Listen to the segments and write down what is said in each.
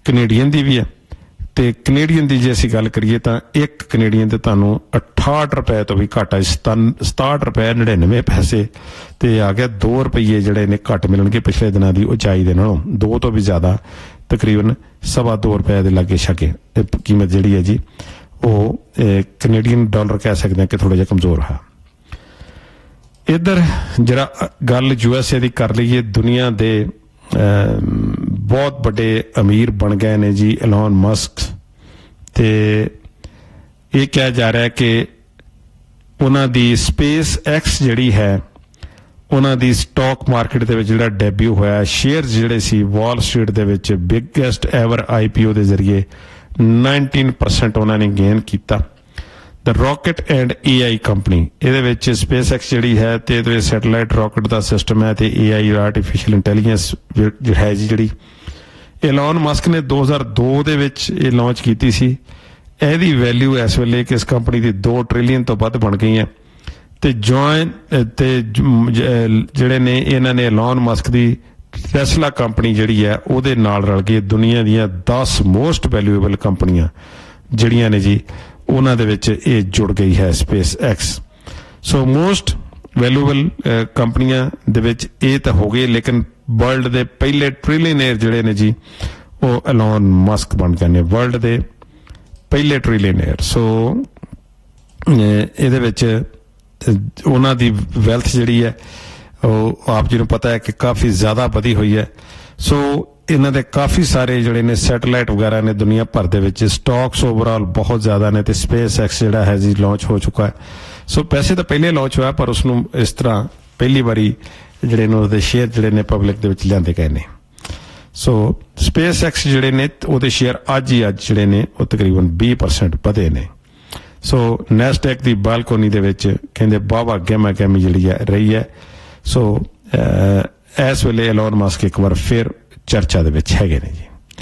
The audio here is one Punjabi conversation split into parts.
ਕੈਨੇਡੀਅਨ ਦੀ ਵੀ ਹੈ। ਤੇ ਕੈਨੇਡੀਅਨ ਦੀ ਜੇ ਅਸੀਂ ਗੱਲ ਕਰੀਏ ਤਾਂ ਇੱਕ ਕੈਨੇਡੀਅਨ ਤੇ ਤੁਹਾਨੂੰ 68 ਰੁਪਏ ਤੋਂ ਵੀ ਘੱਟ ਆ, 67 ਰੁਪਏ 99 ਪੈਸੇ ਤੇ ਆ ਗਿਆ। 2 ਰੁਪਈਏ ਜਿਹੜੇ ਨੇ ਘੱਟ ਮਿਲਣਗੇ ਪਿਛਲੇ ਦਿਨਾਂ ਦੀ ਉਚਾਈ ਦੇ ਨਾਲੋਂ, 2 ਤੋਂ ਵੀ ਜ਼ਿਆਦਾ, ਤਕਰੀਬਨ 2.25 ਰੁਪਏ ਦੇ ਲਾਗੇ ਛਾਗੇ ਕੀਮਤ ਜਿਹੜੀ ਹੈ ਜੀ ਉਹ ਕੈਨੇਡੀਅਨ ਡਾਲਰ ਕਹਿ ਸਕਦੇ ਹਾਂ ਕਿ ਥੋੜਾ ਜਿਹਾ ਕਮਜ਼ੋਰ ਹੈ। ਇੱਧਰ ਜਿਹੜਾ ਗੱਲ USA ਦੀ ਕਰ ਲਈਏ, ਦੁਨੀਆ ਦੇ ਬਹੁਤ ਵੱਡੇ ਅਮੀਰ ਬਣ ਗਏ ਨੇ ਜੀ ਐਲੋਨ ਮਸਕ, ਤੇ ਇਹ ਕਿਹਾ ਜਾ ਰਿਹਾ ਕਿ ਉਹਨਾਂ ਦੀ ਸਪੇਸ ਐਕਸ ਜਿਹੜੀ ਹੈ ਉਹਨਾਂ ਦੀ ਸਟਾਕ ਮਾਰਕੀਟ ਦੇ ਵਿੱਚ ਜਿਹੜਾ ਡੈਬਿਊ ਹੋਇਆ, ਸ਼ੇਅਰ ਜਿਹੜੇ ਸੀ ਵਾਲ ਸਟਰੀਟ ਦੇ ਵਿੱਚ ਬਿਗੈਸਟ ਐਵਰ IPO ਦੇ ਜ਼ਰੀਏ 19% ਉਹਨਾਂ ਨੇ ਗੇਨ ਕੀਤਾ। ਦ ਰੌਕਟ ਐਂਡ AI ਕੰਪਨੀ, ਇਹਦੇ ਵਿੱਚ ਸਪੇਸ ਐਕਸ ਜਿਹੜੀ ਹੈ ਤੇ ਇਹਦੇ ਵਿੱਚ ਸੈਟੇਲਾਈਟ ਰੌਕਟ ਦਾ ਸਿਸਟਮ ਹੈ ਤੇ AI ਆਰਟੀਫਿਸ਼ੀਅਲ ਇੰਟੈਲੀਜੈਂਸ ਹੈ ਜੀ ਜਿਹੜੀ ਐਲੋਨ ਮਸਕ ਨੇ 2002 ਦੇ ਵਿੱਚ ਇਹ ਲਾਂਚ ਕੀਤੀ ਸੀ। ਇਹਦੀ ਵੈਲਿਊ ਇਸ ਵੇਲੇ ਕਿ ਇਸ ਕੰਪਨੀ ਦੀ 2 ਟ੍ਰਿਲੀਅਨ ਤੋਂ ਵੱਧ ਬਣ ਗਈ ਹੈ। ਤੇ ਜਿਹੜੇ ਨੇ ਇਹਨਾਂ ਨੇ ਐਲੋਨ ਮਸਕ ਦੀ ਟੈਸਲਾ ਕੰਪਨੀ ਜਿਹੜੀ ਹੈ ਉਹਦੇ ਨਾਲ ਰਲ ਕੇ ਦੁਨੀਆ ਦੀਆਂ 10 ਮੋਸਟ ਵੈਲਿਊਏਬਲ ਕੰਪਨੀਆਂ ਜਿਹੜੀਆਂ ਨੇ ਜੀ ਉਹਨਾਂ ਦੇ ਵਿੱਚ ਇਹ ਜੁੜ ਗਈ ਹੈ ਸਪੇਸ ਐਕਸ। ਸੋ ਮੋਸਟ ਵੈਲਿਊਏਬਲ ਕੰਪਨੀਆਂ ਦੇ ਵਿੱਚ ਇਹ ਤਾਂ ਹੋ ਗਏ, ਲੇਕਿਨ ਵਰਲਡ ਦੇ ਪਹਿਲੇ ਟ੍ਰਿਲੀਅਨੇਅਰ ਜਿਹੜੇ ਨੇ ਜੀ ਉਹ ਐਲੋਨ ਮਸਕ ਬਣ ਗਏ ਨੇ, ਵਰਲਡ ਦੇ ਪਹਿਲੇ ਟ੍ਰਿਲੀਅਨੇਅਰ। ਸੋ ਇਹਦੇ ਵਿੱਚ ਉਹਨਾਂ ਦੀ ਵੈਲਥ ਜਿਹੜੀ ਹੈ ਉਹ ਆਪ ਜੀ ਨੂੰ ਪਤਾ ਹੈ ਕਿ ਕਾਫੀ ਜ਼ਿਆਦਾ ਵਧੀ ਹੋਈ ਹੈ। ਸੋ ਇਹਨਾਂ ਦੇ ਕਾਫੀ ਸਾਰੇ ਜਿਹੜੇ ਨੇ ਸੈਟੇਲਾਈਟ ਵਗੈਰਾ ਨੇ ਦੁਨੀਆ ਭਰ ਦੇ ਵਿੱਚ, ਸਟਾਕਸ ਓਵਰਆਲ ਬਹੁਤ ਜ਼ਿਆਦਾ ਨੇ ਤੇ ਸਪੇਸ ਐਕਸ ਜਿਹੜਾ ਹੈ ਜੀ ਲਾਂਚ ਹੋ ਚੁੱਕਾ ਹੈ। ਸੋ ਪੈਸੇ ਤਾਂ ਪਹਿਲੇ ਲਾਂਚ ਹੋਇਆ ਪਰ ਉਸਨੂੰ ਇਸ ਤਰ੍ਹਾਂ ਪਹਿਲੀ ਵਾਰੀ ਜਿਹੜੇ ਨੇ ਉਹਦੇ ਸ਼ੇਅਰ ਜਿਹੜੇ ਨੇ ਪਬਲਿਕ ਦੇ ਵਿੱਚ ਲਿਆਂਦੇ ਗਏ ਨੇ। ਸੋ ਸਪੇਸ ਐਕਸ ਜਿਹੜੇ ਨੇ ਉਹਦੇ ਸ਼ੇਅਰ ਅੱਜ ਜਿਹੜੇ ਨੇ ਉਹ ਤਕਰੀਬਨ 20% ਵਧੇ ਨੇ। ਸੋ ਨੈਸਡੈਕ ਦੀ ਬਾਲਕੋਨੀ ਦੇ ਵਿੱਚ ਕਹਿੰਦੇ ਵਾਹਵਾ ਗਹਿਮਾ ਗਹਿਮੀ ਜਿਹੜੀ ਹੈ ਰਹੀ ਹੈ। ਸੋ ਇਸ ਵੇਲੇ ਐਲੋਨ ਮਸਕ ਇੱਕ ਵਾਰ ਫਿਰ ਚਰਚਾ ਦੇ ਵਿੱਚ ਹੈਗੇ ਨੇ ਜੀ।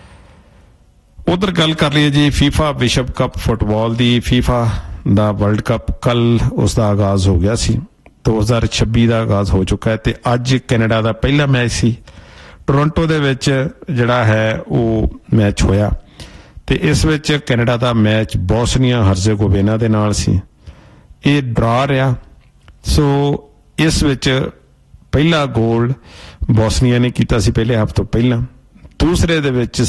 ਉਧਰ ਗੱਲ ਕਰ ਲਈਏ ਜੀ FIFA ਵਿਸ਼ਵ ਕੱਪ ਫੁੱਟਬਾਲ ਦੀ। FIFA ਦਾ ਵਰਲਡ ਕੱਪ ਕੱਲ ਉਸ ਦਾ ਆਗਾਜ਼ ਹੋ ਗਿਆ ਸੀ, 2026 ਦਾ ਆਗਾਜ਼ ਹੋ ਚੁੱਕਾ ਹੈ ਤੇ ਅੱਜ ਕੈਨੇਡਾ ਦਾ ਪਹਿਲਾ ਮੈਚ ਸੀ। ਟੋਰਾਂਟੋ ਦੇ ਵਿੱਚ ਜਿਹੜਾ ਹੈ ਉਹ ਮੈਚ ਹੋਇਆ ਤੇ ਇਸ ਵਿੱਚ ਕੈਨੇਡਾ ਦਾ ਮੈਚ ਬੋਸਨੀਆ ਹਰਜ਼ੇਗੋਵਿਨਾ ਦੇ ਨਾਲ ਸੀ। ਇਹ ਡਰਾ ਰਿਹਾ। ਸੋ ਇਸ ਵਿੱਚ ਪਹਿਲਾ ਗੋਲ ਬੋਸਨੀਆ ਨੇ ਕੀਤਾ ਸੀ ਪਹਿਲੇ ਹਾਫ ਤੋਂ ਪਹਿਲਾਂ। ਦੂਸਰੇ ਦੇ ਵਿੱਚ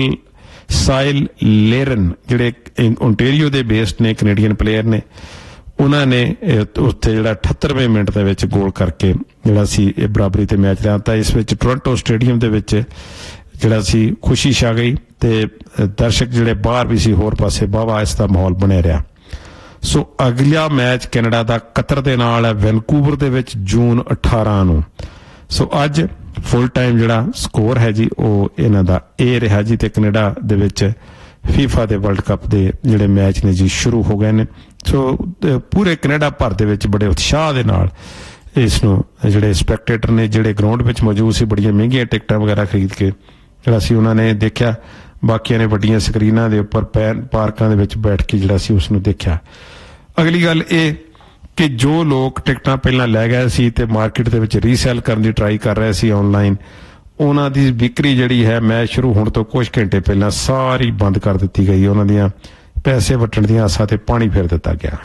ਸਾਇਲ ਲੇਰਨ ਜਿਹੜੇ ਓਨਟੇਰੀਓ ਦੇ ਬੇਸਡ ਨੇ ਕੈਨੇਡੀਅਨ ਪਲੇਅਰ ਨੇ, ਉਹਨਾਂ ਨੇ ਉੱਥੇ ਜਿਹੜਾ 78ਵੇਂ ਮਿੰਟ ਦੇ ਵਿੱਚ ਗੋਲ ਕਰਕੇ ਜਿਹੜਾ ਸੀ ਇਹ ਬਰਾਬਰੀ ਤੇ ਮੈਚ ਲਿਆਤਾ। ਇਸ ਵਿੱਚ ਟੋਰਾਂਟੋ ਸਟੇਡੀਅਮ ਦੇ ਵਿੱਚ ਜਿਹੜਾ ਸੀ ਖੁਸ਼ੀ ਛਾ ਗਈ ਤੇ ਦਰਸ਼ਕ ਜਿਹੜੇ ਬਾਹਰ ਵੀ ਸੀ ਹੋਰ ਪਾਸੇ ਵਾਹਵਾ ਇਸ ਦਾ ਮਾਹੌਲ ਬਣਿਆ ਰਿਹਾ। ਸੋ ਅਗਲਾ ਮੈਚ ਕੈਨੇਡਾ ਦਾ ਕਤਰ ਦੇ ਨਾਲ ਹੈ ਵੈਨਕੂਵਰ ਦੇ ਵਿੱਚ ਜੂਨ 18 ਨੂੰ। ਸੋ ਅੱਜ ਫੁੱਲ ਟਾਈਮ ਜਿਹੜਾ ਸਕੋਰ ਹੈ ਜੀ ਉਹ ਇਹਨਾਂ ਦਾ ਇਹ ਰਿਹਾ ਜੀ ਤੇ ਕੈਨੇਡਾ ਦੇ ਵਿੱਚ FIFA ਦੇ ਵਰਲਡ ਕੱਪ ਦੇ ਜਿਹੜੇ ਮੈਚ ਨੇ ਜੀ ਸ਼ੁਰੂ ਹੋ ਗਏ ਨੇ। ਸੋ ਪੂਰੇ ਕੈਨੇਡਾ ਭਰ ਦੇ ਵਿੱਚ ਬੜੇ ਉਤਸ਼ਾਹ ਦੇ ਨਾਲ ਇਸ ਨੂੰ ਜਿਹੜੇ ਸਪੈਕਟੇਟਰ ਨੇ ਜਿਹੜੇ ਗਰਾਊਂਡ ਵਿੱਚ ਮੌਜੂਦ ਸੀ ਬੜੀਆਂ ਮਹਿੰਗੀਆਂ ਟਿਕਟਾਂ ਵਗੈਰਾ ਖਰੀਦ ਕੇ ਜਿਹੜਾ ਸੀ ਉਹਨਾਂ ਨੇ ਦੇਖਿਆ। ਬਾਕੀਆਂ ਨੇ ਵੱਡੀਆਂ ਸਕਰੀਨਾਂ ਦੇ ਉੱਪਰ ਪਾਰਕਾਂ ਦੇ ਵਿੱਚ ਬੈਠ ਕੇ ਜਿਹੜਾ ਸੀ ਉਸਨੂੰ ਦੇਖਿਆ। ਅਗਲੀ ਗੱਲ ਇਹ ਕਿ ਜੋ ਲੋਕ ਟਿਕਟਾਂ ਪਹਿਲਾਂ ਲੈ ਗਏ ਸੀ ਤੇ ਮਾਰਕੀਟ ਦੇ ਵਿੱਚ ਰੀਸੈਲ ਕਰਨ ਦੀ ਟਰਾਈ ਕਰ ਰਹੇ ਸੀ ਆਨਲਾਈਨ, ਉਹਨਾਂ ਦੀ ਵਿਕਰੀ ਜਿਹੜੀ ਹੈ ਮੈਚ ਸ਼ੁਰੂ ਹੋਣ ਤੋਂ ਕੁਝ ਘੰਟੇ ਪਹਿਲਾਂ ਸਾਰੀ ਬੰਦ ਕਰ ਦਿੱਤੀ ਗਈ। ਉਹਨਾਂ ਦੀਆਂ ਪੈਸੇ ਵੱਟਣ ਦੀਆਂ ਆਸਾਂ ਤੇ ਪਾਣੀ ਫੇਰ ਦਿੱਤਾ ਗਿਆ।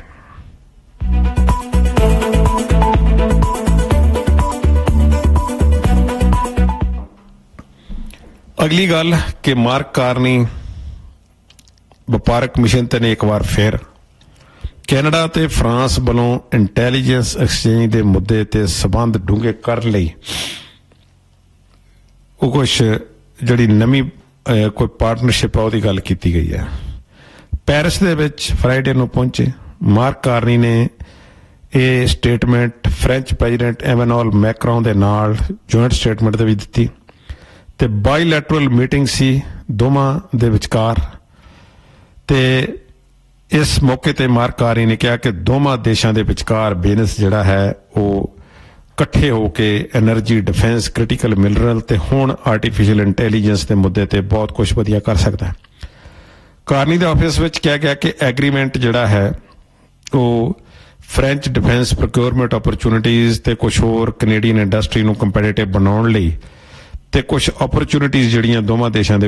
ਅਗਲੀ ਗੱਲ ਕਿ ਮਾਰਕ ਕਾਰਨੀ ਵਪਾਰਕ ਮਿਸ਼ਨ ਤੇ ਨੇ ਇੱਕ ਵਾਰ ਫਿਰ ਕੈਨੇਡਾ ਤੇ ਫਰਾਂਸ ਵੱਲੋਂ ਇੰਟੈਲੀਜੈਂਸ ਐਕਸਚੇਂਜ ਦੇ ਮੁੱਦੇ ਤੇ ਸਬੰਧ ਡੂੰਘੇ ਕਰਨ ਲਈ ਉਹ ਕੁਛ ਜਿਹੜੀ ਨਵੀਂ ਕੋਈ ਪਾਰਟਨਰਸ਼ਿਪ ਆ ਉਹਦੀ ਗੱਲ ਕੀਤੀ ਗਈ ਹੈ। ਪੈਰਿਸ ਦੇ ਵਿੱਚ ਫਰਾਈਡੇ ਨੂੰ ਪਹੁੰਚੇ ਮਾਰਕ ਕਾਰਨੀ ਨੇ ਇਹ ਸਟੇਟਮੈਂਟ ਫ੍ਰੈਂਚ ਪ੍ਰੈਜ਼ੀਡੈਂਟ ਐਮੈਨੂਅਲ ਮੈਕਰੋਨ ਦੇ ਨਾਲ ਜੁਆਇੰਟ ਸਟੇਟਮੈਂਟ ਦੇ ਵਿੱਚ ਦਿੱਤੀ ਤੇ ਬਾਈਲੈਟਰਲ ਮੀਟਿੰਗ ਸੀ ਦੋਵਾਂ ਦੇ ਵਿਚਕਾਰ। ਤੇ ਇਸ ਮੌਕੇ ਤੇ ਮਾਰਕ ਕਾਰਨੀ ਨੇ ਕਿਹਾ ਕਿ ਦੋਵਾਂ ਦੇਸ਼ਾਂ ਦੇ ਵਿਚਕਾਰ ਬਿਜ਼ਨਸ ਜਿਹੜਾ ਹੈ ਉਹ ਇਕੱਠੇ ਹੋ ਕੇ ਐਨਰਜੀ, ਡਿਫੈਂਸ, ਕ੍ਰਿਟੀਕਲ ਮਿਨਰਲ ਤੇ ਹੁਣ ਆਰਟੀਫਿਸ਼ੀਅਲ ਇੰਟੈਲੀਜੈਂਸ ਦੇ ਮੁੱਦੇ ਤੇ ਬਹੁਤ ਕੁਝ ਵਧੀਆ ਕਰ ਸਕਦਾ ਹੈ। ਕਾਰਨੀ ਦੇ ਆਫਿਸ ਵਿੱਚ ਕਿਹਾ ਗਿਆ ਕਿ ਐਗਰੀਮੈਂਟ ਜਿਹੜਾ ਹੈ ਉਹ ਫ੍ਰੈਂਚ ਡਿਫੈਂਸ ਪ੍ਰੋਕਿਉਰਮੈਂਟ ਓਪਰਚੁਨਿਟੀਜ਼ ਤੇ ਕੁਝ ਹੋਰ ਕੈਨੇਡੀਅਨ ਇੰਡਸਟਰੀ ਨੂੰ ਕੰਪੀਟੀਟਿਵ ਬਣਾਉਣ ਲਈ ਤੇ ਕੁਝ ਓਪਰਚੁਨਿਟੀਜ਼ ਜਿਹੜੀਆਂ ਦੋਵਾਂ ਦੇਸ਼ਾਂ ਦੇ